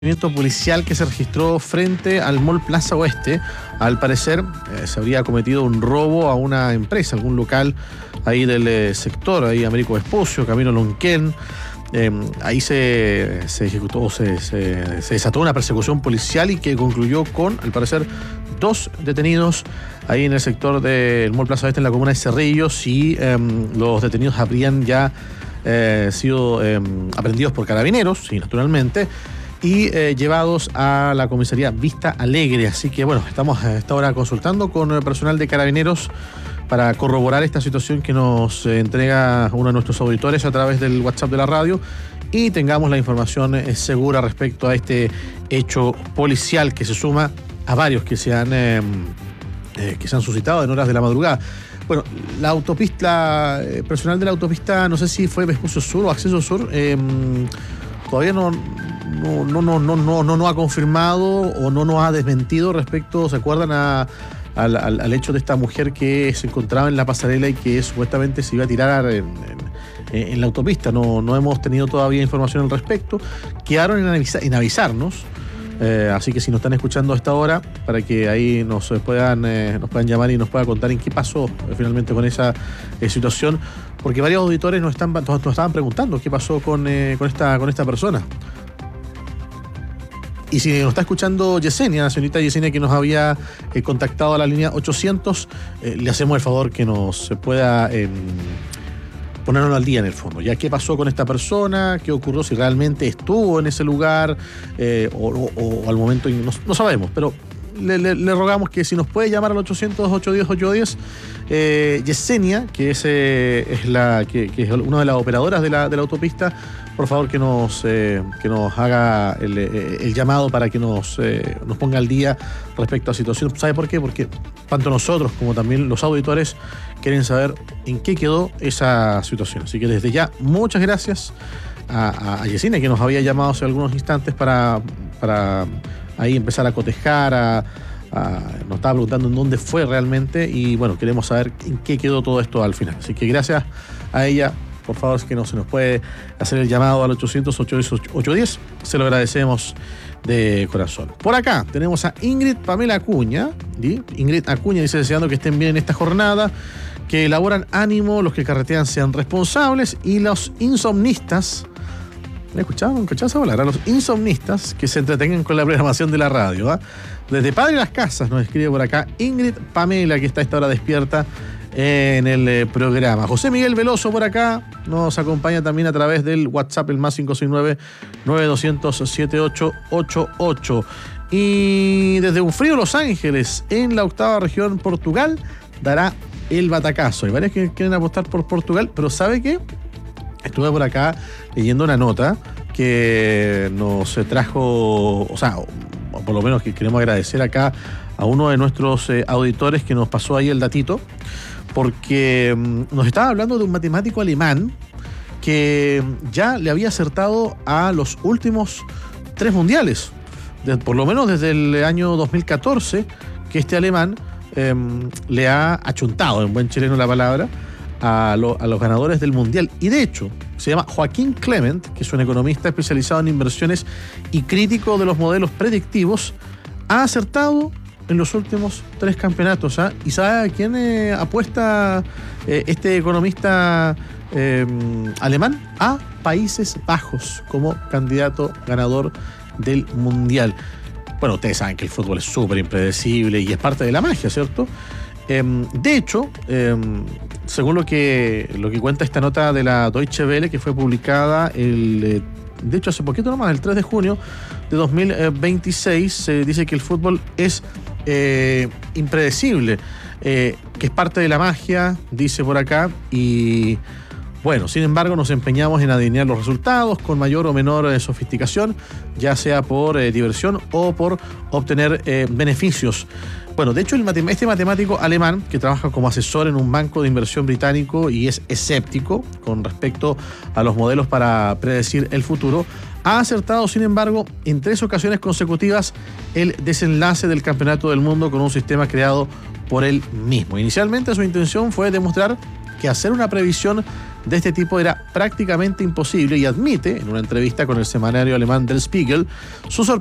Policial que se registró frente al Mall Plaza Oeste. Al parecer se habría cometido un robo a una empresa, algún local ahí del sector, ahí Américo Vespucio, Camino Lonquén. Ahí se ejecutó, se desató una persecución policial y que concluyó con, al parecer, 2 detenidos ahí en el sector del Mall Plaza Oeste, en la comuna de Cerrillos, y los detenidos habrían ya sido aprehendidos por carabineros, sí, naturalmente, y llevados a la comisaría Vista Alegre. Así que bueno, estamos a esta hora consultando con el personal de Carabineros para corroborar esta situación que nos entrega uno de nuestros auditores a través del WhatsApp de la radio y tengamos la información segura respecto a este hecho policial que se suma a varios que se han suscitado en horas de la madrugada. Bueno, la autopista, personal de la autopista, no sé si fue Vespucio Sur o Acceso Sur, todavía no ha confirmado o no nos ha desmentido respecto, ¿se acuerdan? Al hecho de esta mujer que se encontraba en la pasarela y que supuestamente se iba a tirar en la autopista. No hemos tenido todavía información al respecto. Quedaron en avisarnos. Así que si nos están escuchando a esta hora, para que ahí nos puedan llamar y nos puedan contar en qué pasó finalmente con esa situación, porque varios auditores nos estaban preguntando qué pasó con esta persona. Y si nos está escuchando Yesenia, la señorita Yesenia, que nos había contactado a la línea 800, le hacemos el favor que nos pueda ponernos al día en el fondo. Ya qué pasó con esta persona, qué ocurrió, si realmente estuvo en ese lugar o al momento no sabemos, pero le rogamos que si nos puede llamar al 800-810-810, Yesenia, que es una de las operadoras de la autopista, por favor que nos haga el llamado para que nos ponga al día respecto a la situación. ¿Sabe por qué? Porque tanto nosotros como también los auditores quieren saber en qué quedó esa situación. Así que desde ya, muchas gracias a Yesenia, que nos había llamado hace algunos instantes para ahí empezar a cotejar, nos estaba preguntando en dónde fue realmente y bueno, queremos saber en qué quedó todo esto al final. Así que gracias a ella. Por favor, es que no se nos puede hacer el llamado al 800-810. Se lo agradecemos de corazón. Por acá tenemos a Ingrid Pamela Acuña. ¿Sí? Ingrid Acuña dice: deseando que estén bien en esta jornada, que elaboran ánimo, los que carretean sean responsables y los insomnistas. ¿Me escuchaban? ¿Escuchaban hablar? A los insomnistas que se entretengan con la programación de la radio. Desde Padre Las Casas nos escribe por acá Ingrid Pamela, que está a esta hora despierta en el programa. José Miguel Veloso por acá nos acompaña también a través del WhatsApp, el más 569-9200-7888. Y desde un frío Los Ángeles, en la 8ª región, Portugal, dará el batacazo. Hay varios que quieren apostar por Portugal, pero ¿sabe qué? Estuve por acá leyendo una nota que nos trajo, o sea, por lo menos que queremos agradecer acá a uno de nuestros auditores que nos pasó ahí el datito, porque nos estaba hablando de un matemático alemán que ya le había acertado a los últimos 3 mundiales, por lo menos desde el año 2014, que este alemán le ha achuntado, en buen chileno la palabra, a los ganadores del mundial. Y de hecho, se llama Joaquín Clement, que es un economista especializado en inversiones y crítico de los modelos predictivos, ha acertado en los últimos 3 campeonatos. ¿Y sabe a quién apuesta este economista alemán? A Países Bajos como candidato ganador del mundial. Bueno, ustedes saben que el fútbol es súper impredecible y es parte de la magia, ¿cierto? De hecho, según lo que cuenta esta nota de la Deutsche Welle, que fue publicada de hecho hace poquito nomás, el 3 de junio de 2026, se dice que el fútbol es impredecible, que es parte de la magia, dice por acá, y bueno, sin embargo nos empeñamos en adivinar los resultados con mayor o menor sofisticación, ya sea por diversión o por obtener beneficios. Bueno, de hecho este matemático alemán, que trabaja como asesor en un banco de inversión británico y es escéptico con respecto a los modelos para predecir el futuro, ha acertado, sin embargo, en 3 ocasiones consecutivas el desenlace del Campeonato del Mundo con un sistema creado por él mismo. Inicialmente su intención fue demostrar que hacer una previsión de este tipo era prácticamente imposible y admite, en una entrevista con el semanario alemán Der Spiegel, su